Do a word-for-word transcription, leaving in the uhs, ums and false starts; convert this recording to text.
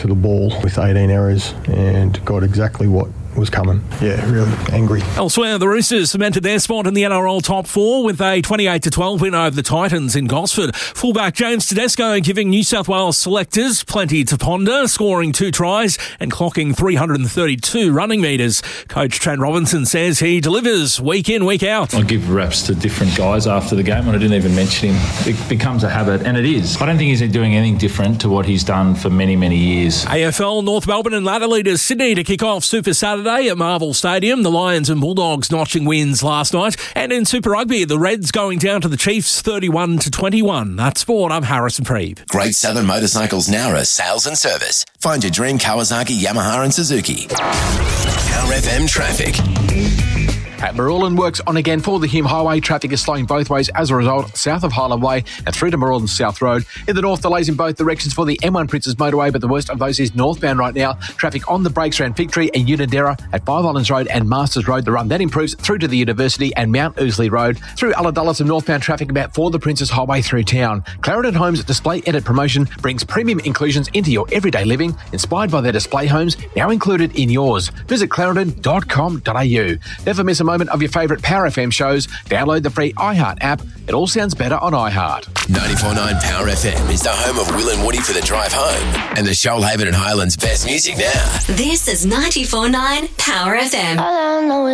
to the ball with eighteen errors and got exactly what was coming. Yeah, really angry. Elsewhere, the Roosters cemented their spot in the N R L top four with a twenty-eight to twelve win over the Titans in Gosford. Fullback James Tedesco giving New South Wales selectors plenty to ponder, scoring two tries and clocking three hundred thirty-two running metres. Coach Trent Robinson says he delivers week in, week out. I give reps to different guys after the game, and I didn't even mention him. It becomes a habit, and it is. I don't think he's doing anything different to what he's done for many, many years. A F L, North Melbourne and ladder leaders Sydney to kick off Super Saturday at Marvel Stadium. The Lions and Bulldogs notching wins last night. And in Super Rugby, the Reds going down to the Chiefs thirty-one to twenty-one. That's sport. I'm Harrison Preeb. Great Southern Motorcycles Nowra Sales and Service. Find your dream Kawasaki, Yamaha and Suzuki. Power F M traffic. At Marulan, works on again for the Hume Highway. Traffic is slowing both ways as a result, south of Highland Way and through to Marulan South Road. In the north, delays in both directions for the M one Princes Motorway, but the worst of those is northbound right now. Traffic on the brakes around Fig Tree and Unadera at Five Islands Road and Masters Road. The run that improves through to the University and Mount Ousley Road. Through Ulladulla, some northbound traffic about for the Princes Highway through town. Clarendon Homes Display Edit promotion brings premium inclusions into your everyday living, inspired by their display homes, now included in yours. Visit clarendon dot com dot a u. Never miss a moment of your favourite Power F M shows. Download the free iHeart app. It all sounds better on iHeart. ninety-four point nine Power F M is the home of Will and Woody for the drive home and the Shoalhaven and Highlands best music now. This is ninety-four point nine Power F M. All I know is